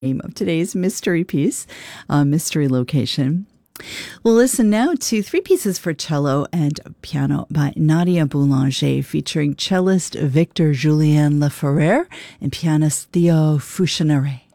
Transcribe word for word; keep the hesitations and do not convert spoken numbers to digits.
name of today's mystery piece, uh, Mystery Location. We'll listen now to three pieces for cello and piano by Nadia Boulanger, featuring cellist Victor Julien Laferrere and pianist Theo Foucheneret.